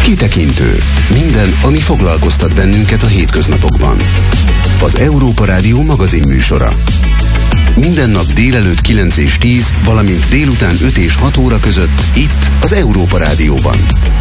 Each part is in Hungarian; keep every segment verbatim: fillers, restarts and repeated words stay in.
Kitekintő. Minden, ami foglalkoztat bennünket a hétköznapokban. Az Európa Rádió magazin műsora. Minden nap délelőtt kilenc és tíz, valamint délután öt és hat óra között itt az Európa Rádióban.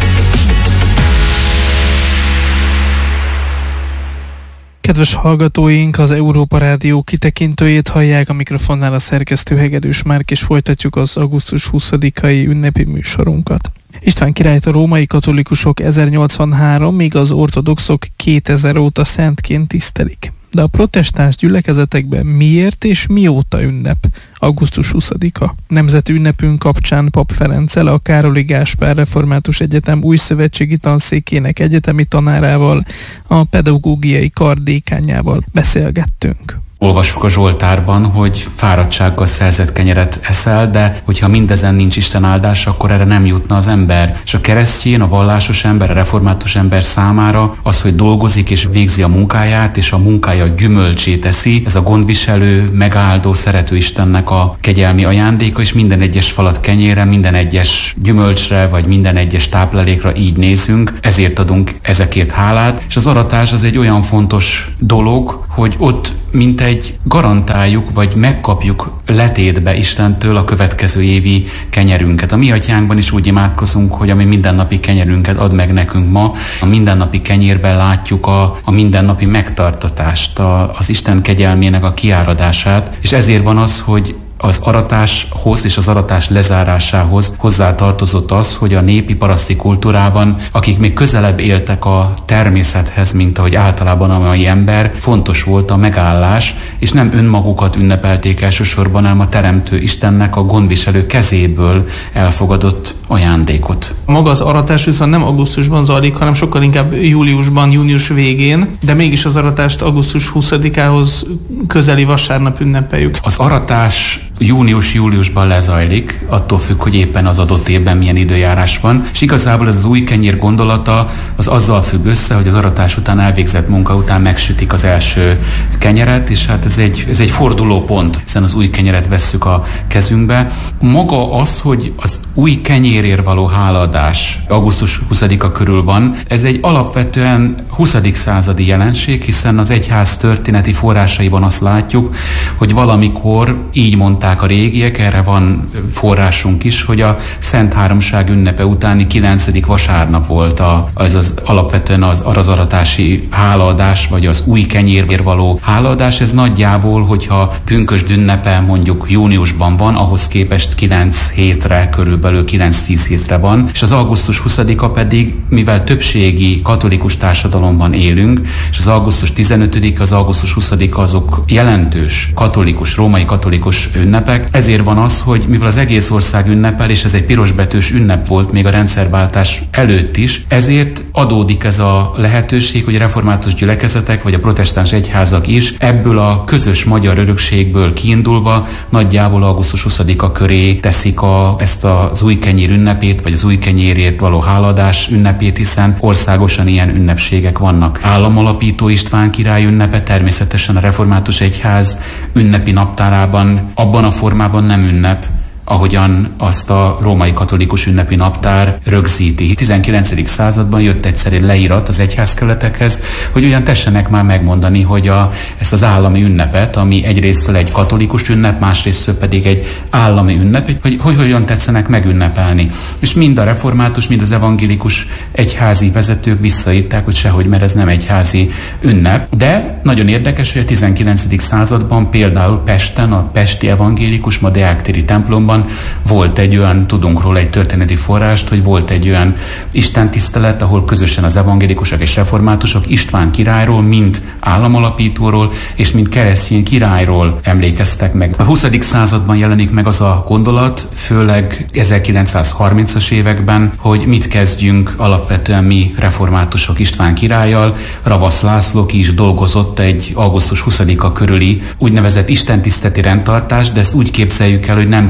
Kedves hallgatóink, az Európa Rádió kitekintőjét hallják, a mikrofonnál a szerkesztő Hegedűs Márk, és folytatjuk az augusztus huszadikai ünnepi műsorunkat. István királyt a római katolikusok ezernyolcvanhárom, míg az ortodoxok kétezer óta szentként tisztelik. De a protestáns gyülekezetekben miért és mióta ünnep augusztus huszadika? Nemzeti ünnepünk kapcsán Pap Ferenccel, a Károli Gáspár Református Egyetem új szövetségi tanszékének egyetemi tanárával, a pedagógiai kar dékánjával beszélgettünk. Olvassuk a Zsoltárban, hogy fáradtsággal szerzett kenyeret eszel, de hogyha mindezen nincs Isten áldása, akkor erre nem jutna az ember. És a keresztjén, a vallásos ember, a református ember számára az, hogy dolgozik és végzi a munkáját, és a munkája gyümölcsét teszi, ez a gondviselő, megáldó, szerető Istennek a kegyelmi ajándéka, és minden egyes falat kenyérre, minden egyes gyümölcsre, vagy minden egyes táplálékra így nézünk, ezért adunk ezekért hálát. És az aratás az egy olyan fontos dolog, hogy ott mintegy garantáljuk, vagy megkapjuk letétbe Istentől a következő évi kenyerünket. A mi atyánkban is úgy imádkozunk, hogy a mi mindennapi kenyerünket add meg nekünk ma. A mindennapi kenyérben látjuk a, a mindennapi megtartatást, a, az Isten kegyelmének a kiáradását, és ezért van az, hogy az aratáshoz és az aratás lezárásához hozzátartozott az, hogy a népi paraszti kultúrában, akik még közelebb éltek a természethez, mint ahogy általában a mai ember, fontos volt a megállás, és nem önmagukat ünnepelték elsősorban, hanem a teremtő Istennek a gondviselő kezéből elfogadott ajándékot. Maga az aratás viszont nem augusztusban zajlik, hanem sokkal inkább júliusban, június végén, de mégis az aratást augusztus huszadikához közeli vasárnap ünnepeljük. Az aratás június-júliusban lezajlik, attól függ, hogy éppen az adott évben milyen időjárás van, és igazából ez az új kenyér gondolata az azzal függ össze, hogy az aratás után elvégzett munka után megsütik az első kenyeret, és hát ez egy, ez egy fordulópont, hiszen az új kenyeret vesszük a kezünkbe. Maga az, hogy az új kenyérért való hálaadás augusztus huszadika körül van, ez egy alapvetően huszadik századi jelenség, hiszen az egyház történeti forrásaiban azt látjuk, hogy valamikor így mondták a régiek, erre van forrásunk is, hogy a Szent Háromság ünnepe utáni kilencedik vasárnap volt a, az, az alapvetően az arazaratási hálaadás, vagy az új kenyérért való hálaadás. Ez nagyjából, hogyha pünkösd ünnepe mondjuk júniusban van, ahhoz képest kilenc hétre, körülbelül kilenc-tíz hétre van, és az augusztus huszadika pedig, mivel többségi katolikus társadalomban élünk, és az augusztus tizenötödike, az augusztus huszadika azok jelentős katolikus, római katolikus ünnepek. Ezért van az, hogy mivel az egész ország ünnepel, és ez egy pirosbetűs ünnep volt még a rendszerváltás előtt is, ezért adódik ez a lehetőség, hogy a református gyülekezetek, vagy a protestáns egyházak is ebből a közös magyar örökségből kiindulva nagyjából augusztus huszadika köré teszik a, ezt az új kenyér ünnepét, vagy az új kenyérért való hálaadás ünnepét, hiszen országosan ilyen ünnepségek vannak. Államalapító István király ünnepe természetesen a református egyház ünnepi naptárában abban a formában nem ünnep, ahogyan azt a római katolikus ünnepi naptár rögzíti. tizenkilencedik században jött egyszer egy leírat az egyházkerületekhez, hogy olyan tessenek már megmondani, hogy a, ezt az állami ünnepet, ami egyrésztől egy katolikus ünnep, másrésztől pedig egy állami ünnep, hogy, hogy hogyan tetszenek megünnepelni. És mind a református, mind az evangélikus egyházi vezetők visszaírták, hogy sehogy, mert ez nem egyházi ünnep. De nagyon érdekes, hogy a tizenkilencedik században például Pesten, a pesti evangélikus, ma Deák-téri templomban volt egy olyan, tudunk róla egy történeti forrást, hogy volt egy olyan istentisztelet, ahol közösen az evangélikusok és reformátusok István királyról, mint államalapítóról és mint keresztény királyról emlékeztek meg. A huszadik században jelenik meg az a gondolat, főleg ezerkilencszázharmincas években, hogy mit kezdjünk alapvetően mi reformátusok István királlyal. Ravasz László ki is dolgozott egy augusztus huszadika körüli úgynevezett istentiszteleti rendtartást, de ezt úgy képzeljük el, hogy nem külön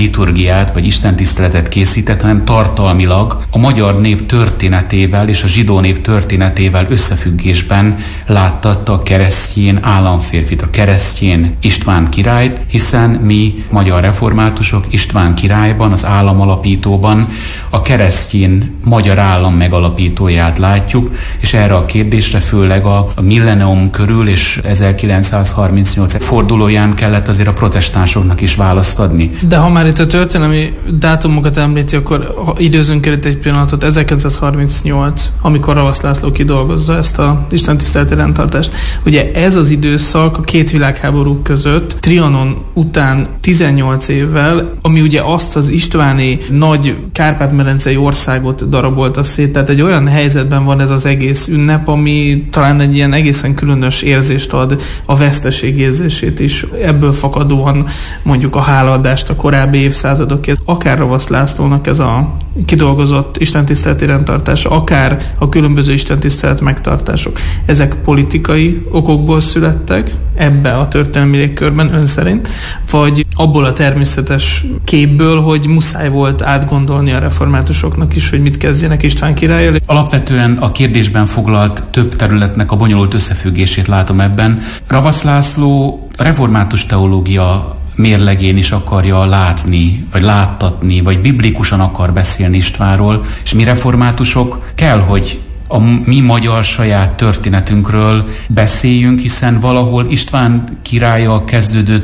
liturgiát vagy istentiszteletet készített, hanem tartalmilag a magyar nép történetével és a zsidó nép történetével összefüggésben láttatta a keresztjén államférfit, a keresztjén István királyt, hiszen mi magyar reformátusok István királyban, az államalapítóban a keresztjén magyar állam megalapítóját látjuk, és erre a kérdésre főleg a, a millennium körül és ezerkilencszázharmincnyolc fordulóján kellett azért a protestánsoknak is választ adni. De ha már itt a történelmi dátumokat említi, akkor időzünk el itt egy pillanatot, ezerkilencszázharmincnyolc, amikor Ravasz László kidolgozza ezt a istentiszteleti rendtartást. Ugye ez az időszak a két világháború között, Trianon után tizennyolc évvel, ami ugye azt az istváni nagy Kárpát-medencei országot darabolta szét, tehát egy olyan helyzetben van ez az egész ünnep, ami talán egy ilyen egészen különös érzést ad, a veszteség érzését is. Ebből fakadóan mondjuk a hálaadást a korábbi évszázadokért, akár Ravasz Lászlónak ez a kidolgozott istentiszteleti rendtartása, akár a különböző istentisztelet megtartások. Ezek politikai okokból születtek ebbe a történelmi légkörben ön szerint, vagy abból a természetes képből, hogy muszáj volt átgondolni a reformátusoknak is, hogy mit kezdjenek István királlyal. Alapvetően a kérdésben foglalt több területnek a bonyolult összefüggését látom ebben. Ravasz László a református teológia mérlegén is akarja látni, vagy láttatni, vagy biblikusan akar beszélni Istvánról, és mi reformátusok kell, hogy a mi magyar saját történetünkről beszéljünk, hiszen valahol István királlyal kezdődő